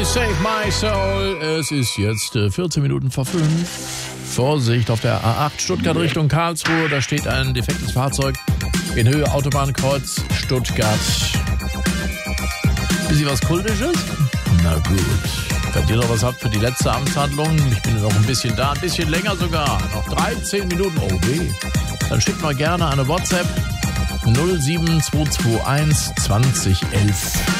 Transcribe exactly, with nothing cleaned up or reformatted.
Save My Soul. Es ist jetzt äh, vierzehn Minuten vor fünf. Vorsicht auf der A acht Stuttgart Richtung Karlsruhe. Da steht ein defektes Fahrzeug in Höhe Autobahnkreuz Stuttgart. Ist was Kultisches? Na gut. Wenn ihr noch was habt für die letzte Amtshandlung, ich bin noch ein bisschen da, ein bisschen länger sogar. Noch dreizehn Minuten. Oh weh. Dann schickt mal gerne eine WhatsApp null sieben zwei zwei eins zwanzig elf.